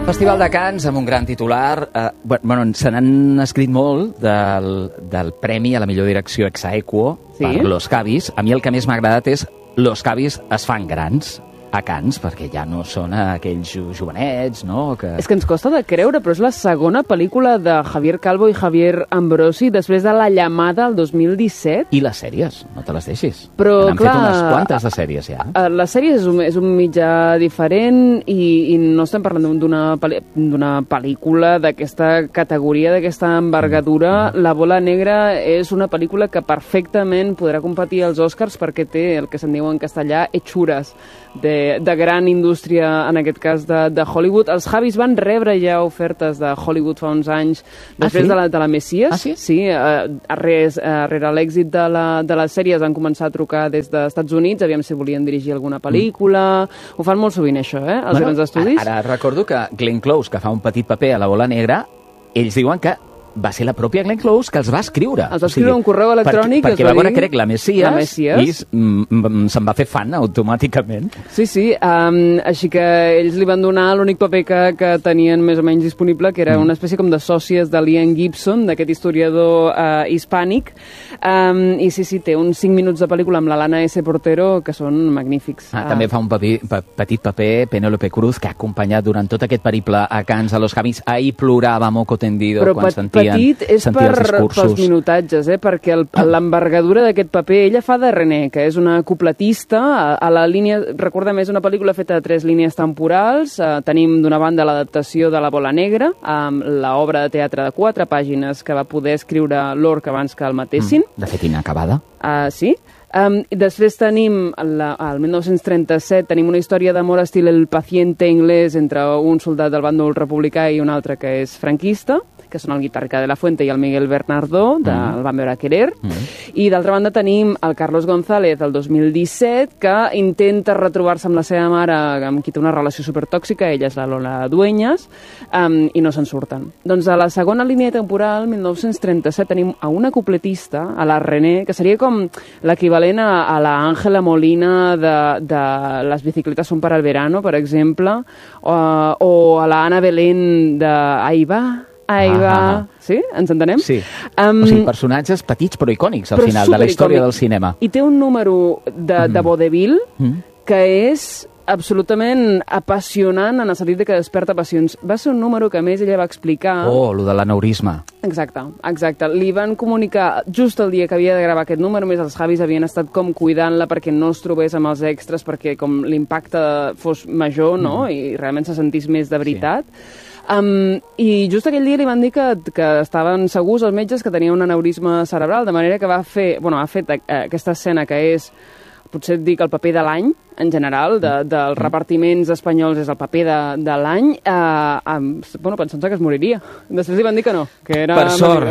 Festival de Cannes amb un gran titular. Se n'han escrit molt del premi a la millor direcció ex aequo per Los Cabis. A mi el que més m'ha agradat és Los Cabis es fan grans a Cannes, perquè ja no són aquells jovenets, no? És que ens costa de creure, però és la segona pel·lícula de Javier Calvo i Javier Ambrosi després de La llamada el 2017. I les sèries, no te les deixis. Però, n'han fet unes quantes de sèries, ja. La sèrie és un mitjà diferent i no estem parlant d'una pel·lícula d'aquesta categoria, d'aquesta envergadura. La bola negra és una pel·lícula que perfectament podrà competir als Oscars perquè té el que se'n diu en castellà hechures de gran indústria, en aquest cas de Hollywood. Els Javis van rebre ja ofertes de Hollywood fa uns anys després de la Messias. Ah, sí? Sí, rere l'èxit de les sèries han començat a trucar des dels Estats Units, aviam si volien dirigir alguna pel·lícula. Ho fan molt sovint, això, els grans estudis. Ara recordo que Glenn Close, que fa un petit paper a la bola negra, ells diuen que va ser la pròpia Glenn Close que els va escriure. Els va escriure un correu electrònic perquè va veure, crec, la Messias. I se'n va fer fan automàticament. Sí, així que ells li van donar l'únic paper que tenien més o menys disponible, que era una espècie com de sòcies de Liam Gibson, d'aquest historiador hispànic. I sí, té uns 5 minuts de pel·lícula amb la Lana S. Portero que són magnífics. També fa un petit paper Penélope Cruz, que ha acompanyat durant tot aquest periple a Cannes a Los Cabis. Ahir plorava moco tendido quan sentia petit és pels minutatges, perquè l'envergadura d'aquest paper, ella fa de René, que és una cupletista a la línia, recordem, és una pel·lícula feta de 3 línies temporals. Tenim d'una banda l'adaptació de La bola negra, amb l'obra de teatre de 4 pàgines que va poder escriure Lorca abans que el matessin. De fet, inacabada. Sí. Després tenim, al 1937, tenim una història d'amor estil El paciente inglès entre un soldat del bàndol republicà i un altre que és franquista, que són el Guitarrica de la Fuente i el Miguel Bernardó, el Van veure a querer. I d'altra banda tenim el Carlos González del 2017, que intenta retrobar-se amb la seva mare, amb qui té una relació supertòxica, ella és la Lola Dueñas, i no se'n surten. Doncs a la segona línia temporal, 1937, tenim a una cupletista, a la René, que seria com l'equivalent a la Ángela Molina de Les bicicletas son para el verano, per exemple, o a la Ana Belén de Ahí va. Sí? Ens entenem? Sí. O sigui, personatges petits però icònics al final de la història del cinema. I té un número de vodevil que és absolutament apassionant en el sentit que desperta passions. Va ser un número que, a més, ella va explicar... lo de l'aneurisma. Exacte. Li van comunicar just el dia que havia de gravar aquest número, més els Javis havien estat com cuidant-la perquè no es trobés amb els extras, perquè com l'impacte fos major, no?, i realment se sentís més de veritat. Sí. I just aquell dia li van dir que estaven segurs els metges que tenia un aneurisma cerebral, de manera que ha fet aquesta escena que és, potser et dic, el paper de l'any, en general, dels repartiments espanyols és el paper de l'any, pensant que es moriria. Després li van dir que no, que era...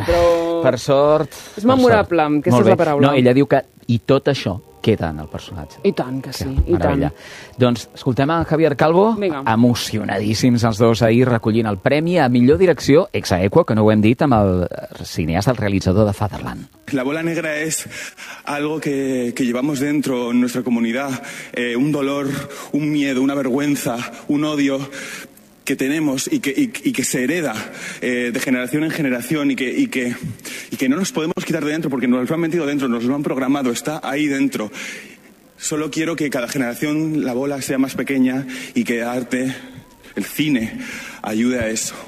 Per sort. És memorable, aquesta és la paraula. No, ella diu que, i tot això, queda en el personatge. I tant que sí, i tant. Doncs escoltem a Javier Calvo, emocionadíssims els dos ahir recollint el premi a millor direcció ex aequo, que no ho hem dit, amb el cineasta, el realizador de Fatherland. La bola negra es algo que llevamos dentro en nuestra comunidad, un dolor, un miedo, una vergüenza, un odio que tenemos y que se hereda de generación en generación y que no nos podemos quitar de dentro porque nos lo han metido dentro, nos lo han programado, está ahí dentro. Solo quiero que cada generación la bola sea más pequeña y que el arte, el cine, ayude a eso.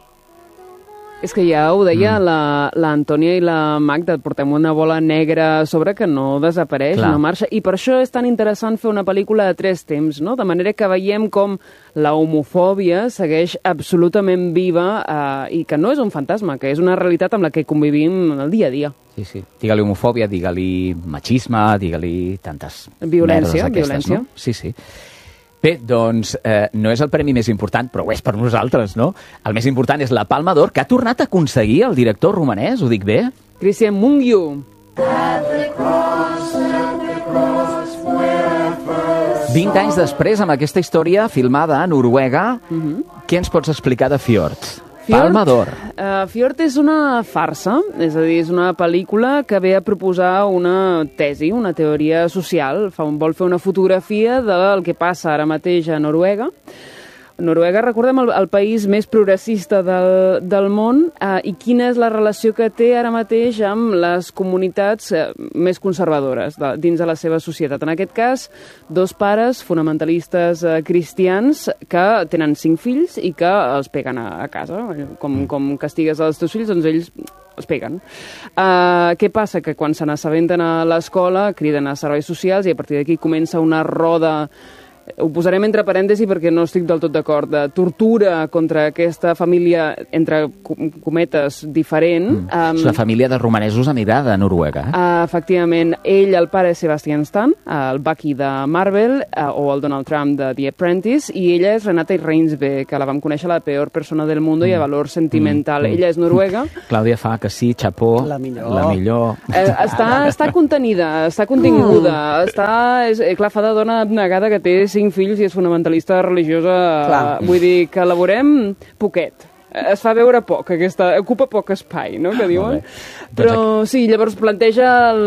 És que ja ho deia l'Antònia i la Magda, portem una bola negra a sobre que no desapareix, no marxa, i per això és tan interessant fer una pel·lícula de 3 temps, no? De manera que veiem com la homofòbia segueix absolutament viva i que no és un fantasma, que és una realitat amb la que convivim el dia a dia. Sí. Digue-li homofòbia, digue-li machisme, digue-li tantes violència, merdes aquestes, no? Sí. Bé, doncs no és el premi més important, però ho és per nosaltres, no? El més important és la Palma d'Or, que ha tornat a aconseguir el director romanès, ho dic bé? Cristian Mungiu. 20 anys després, amb aquesta història filmada a Noruega, què ens pots explicar de Fjord? Palma d'Or. Fjord és una farsa, és a dir, és una pel·lícula que ve a proposar una tesi, una teoria social. Vol fer una fotografia del que passa ara mateix a Noruega, Noruega, recordem, el país més progressista del món, i quina és la relació que té ara mateix amb les comunitats més conservadores dins de la seva societat. En aquest cas, 2 pares fonamentalistes cristians que tenen 5 fills i que els peguen a casa. Com castigues els teus fills, doncs ells els peguen. Què passa? Que quan se n'assabenten a l'escola criden a serveis socials i a partir d'aquí comença una roda, ho posarem entre parèntesi perquè no estic del tot d'acord, de tortura contra aquesta família, entre cometes, diferent. És una família de romanesos emigrada a Noruega. Efectivament. Ell, el pare, és Sebastian Stan, el Bucky de Marvel, o el Donald Trump de The Apprentice, i ella és Renate Reinsve, que la vam conèixer la peor persona del món i a valor sentimental. Ella és noruega. Clàudia fa que sí, xapó. La millor. Està contenida, està continguda, clar, fa de dona abnegada que té 5 fills i és fonamentalista religiosa. Vull dir que elaborem poquet. Es fa veure poc, ocupa poc espai, no?, que diuen. Però sí, llavors planteja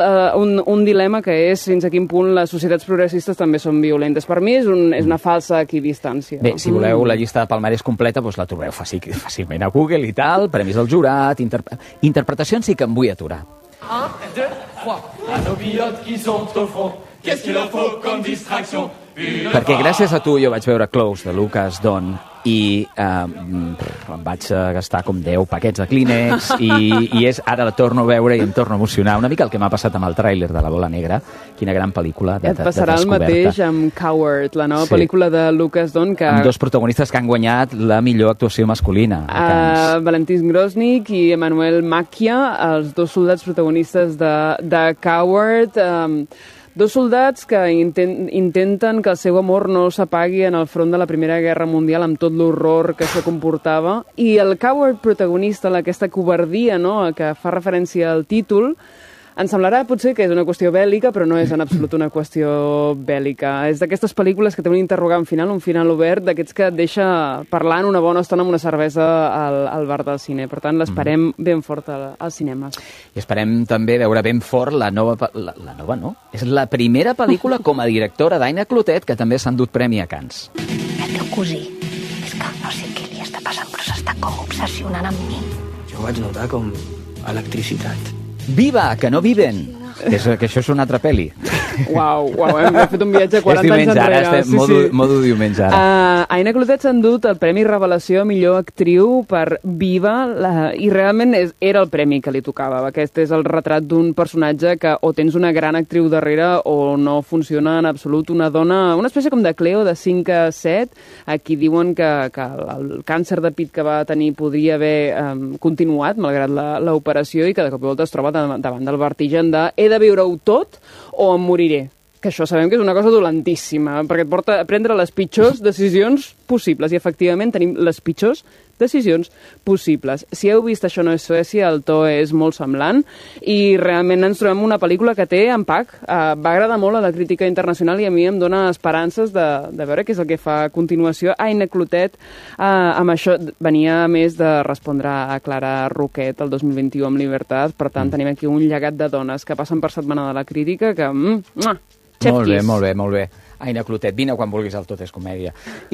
un dilema que és fins a quin punt les societats progressistes també són violentes. Per mi és una falsa equidistància. Bé, si voleu la llista de palmarès completa, doncs la trobeu fàcilment a Google i tal, premis del jurat, interpretacions sí que em vull aturar. 1, 2, 3. À nos pilotes qui sont au front, qu'est-ce qu'il leur faut comme distraction? Perquè gràcies a tu jo vaig veure Close de Lucas Don i em vaig gastar com 10 paquets de Kleenex i ara la torno a veure i em torno a emocionar. Una mica el que m'ha passat amb el tràiler de La bola negra. Quina gran pel·lícula de descoberta. Et passarà el mateix amb Coward, la nova pel·lícula de Lucas Don. Amb 2 protagonistes que han guanyat la millor actuació masculina. Valentín Grosnik i Emmanuel Macchia, els 2 soldats protagonistes de Coward. 2 soldats que intenten que el seu amor no s'apagui en el front de la Primera Guerra Mundial amb tot l'horror que això comportava. I el Coward protagonista, aquesta covardia, no?, que fa referència al títol, ens semblarà potser que és una qüestió bèl·lica, però no és en absolut una qüestió bèl·lica. És d'aquestes pel·lícules que té un interrogant final, un final obert, d'aquests que et deixa parlant una bona estona amb una cervesa al bar del cine. Per tant, l'esperem ben fort als cinemes. I esperem també veure ben fort la nova, no? És la primera pel·lícula com a directora d'Aina Clotet, que també s'ha endut premi a Cannes. El teu cosí, és que no sé què li està passant, però s'està com obsessionant amb mi. Jo vaig notar com electricitat. Viva, que no viven! Que això és una altra pel·li. Uau, hem fet un viatge 40 anys enrere. Estem modo diumenge ara. Aina Clotet s'ha endut el Premi Revelació a millor actriu per Viva, i realment era el premi que li tocava. Aquest és el retrat d'un personatge que o tens una gran actriu darrere o no funciona en absolut. Una dona, una espècie com de Cleo, de 5 a 7, a qui diuen que el càncer de pit que va tenir podria haver continuat, malgrat l'operació, i que de cop i volta es troba davant del vertigen de he de viure-ho tot o em moriré. Que això sabem que és una cosa dolentíssima, perquè et porta a prendre les pitjors decisions possibles. I efectivament tenim les pitjors decisions possibles. Si heu vist Això no és Suècia, el to és molt semblant i realment ens trobem una pel·lícula que té empac. Va agradar molt a la crítica internacional i a mi em dona esperances de veure què és el que fa a continuació. Aina Clotet amb això venia a més de respondre a Clara Roquet el 2021 amb Libertat. Per tant, tenim aquí un llegat de dones que passen per Setmana de la Crítica que... Xefquis. Molt bé. Aina Clotet, vine quan vulguis al Tot és Comèdia.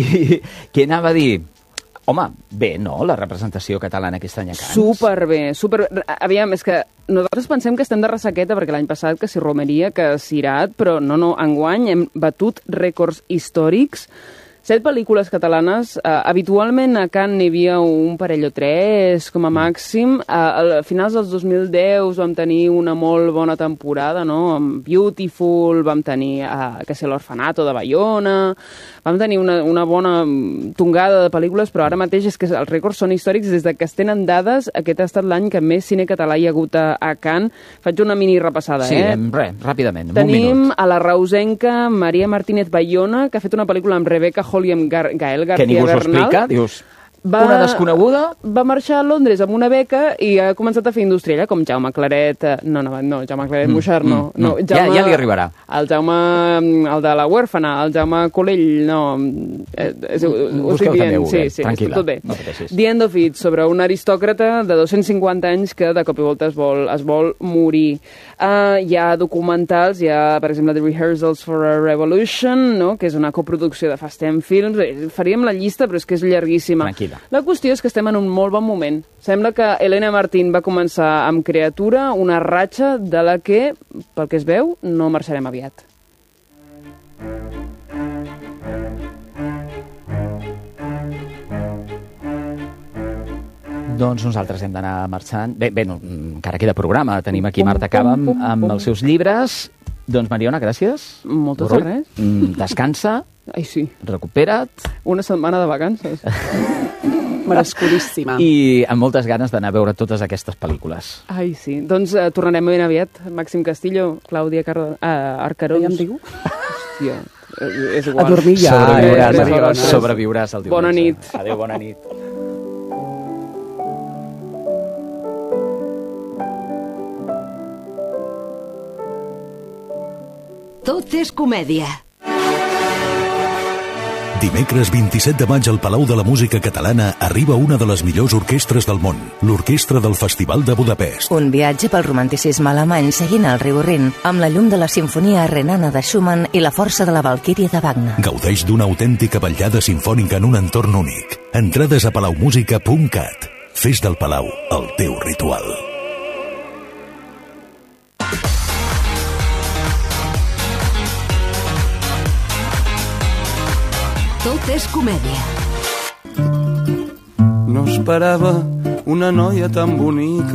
I què anava a dir? Home, bé, no?, la representació catalana aquest any a Cannes. Superbé. Aviam, és que nosaltres pensem que estem de ressaqueta perquè l'any passat que si Romeria, que Cirat, però no, enguany hem batut rècords històrics. 7 pel·lícules catalanes. Habitualment a Cannes n'hi havia un parell o 3, com a màxim. A finals dels 2010 vam tenir una molt bona temporada, no?, amb Beautiful, vam tenir l'Orfanato de Baiona, vam tenir una bona tongada de pel·lícules, però ara mateix és que els rècords són històrics. Des que es tenen dades, aquest ha estat l'any que més cine català hi ha hagut a Cannes. Faig una mini repassada, Sí, ràpidament, en un minut. Tenim a la reusenca Maria Martínez Bayona, que ha fet una pel·lícula amb Rebecca Hall i amb Gael García Bernal. Que ningú s'ho explica, dius... una desconeguda... Va marxar a Londres amb una beca i ha començat a fer indústria, com Jaume Claret... Jaume Claret Moixart, no. Jaume, ja li arribarà. El Jaume, el de la huèrfana, el Jaume Colell, no... Ho estic dient, sí, tranquil·la, tot bé. no pateixis. The End of It, sobre un aristòcrata de 250 anys que de cop i volta es vol morir. Hi ha documentals, hi ha, per exemple, The Rehearsals for a Revolution, no? Que és una coproducció de Fast 10 Films. Faríem la llista, però és que és llarguíssima. Tranquil·la. La qüestió és que estem en un molt bon moment. Sembla que Elena Martín va començar amb Criatura, una ratxa de la que, pel que es veu, no marxarem aviat. Doncs nosaltres hem d'anar marxant. Bé, encara queda programa. Tenim aquí Marta Cava amb els seus llibres. Doncs, Mariona, gràcies. Moltes de res. Descansa. Ai, sí. Recupera't. Una setmana de vacances. Merescudíssima. I amb moltes ganes d'anar a veure totes aquestes pel·lícules. Ai, sí. Doncs tornarem ben aviat. Màxim Castillo, Clàudia Arcarons. Ja em diu? Hòstia, és igual. A dormir ja. Sobreviuràs el diumenge. Bona nit. Adéu, bona nit. Tot és comèdia. Dimecres 27 de maig al Palau de la Música Catalana arriba una de les millors orquestres del món, l'Orquestra del Festival de Budapest. Un viatge pel romanticisme alemany seguint el riu Rin, amb la llum de la Simfonia Renana de Schumann i la força de la Valquíria de Wagner. Gaudeix d'una autèntica vetllada sinfònica en un entorn únic. Entrades a palaumusica.cat. Fes del Palau el teu ritual. Tot és comèdia. No esperava una noia tan bonica